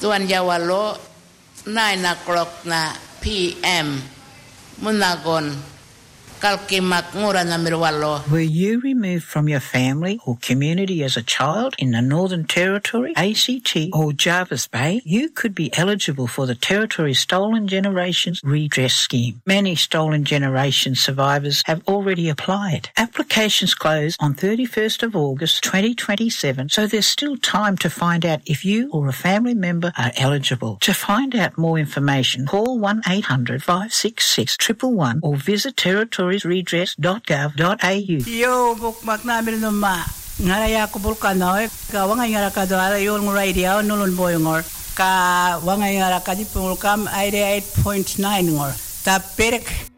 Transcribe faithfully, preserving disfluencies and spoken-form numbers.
tuan Jawalo nine o'clock na P M Munagon Kalkimak Ngura na Mirwalo. Were you removed from your family or community as a child in the Northern Territory, A C T or Jervis Bay? You could be eligible for the Territory Stolen Generations Redress Scheme. Many Stolen Generation survivors have already applied. Applications close on thirty-first of August twenty twenty-seven, so there's still time to find out if you or a family member are eligible. To find out more information, call one eight hundred five six six one one one or visit territory redress dot gov dot a u. Yo, bukmak namin numa. Ngaraya ko bulkano, ka wangay ngara ka do yung radio nulun boy ngor. Ka wangay ngara ka di pulkam eighty-eight point nine ngor. Ta perek